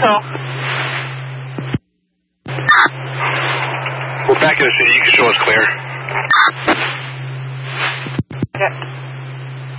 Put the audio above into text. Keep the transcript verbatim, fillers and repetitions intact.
Central. We're back in the city. You can show us clear. Yep.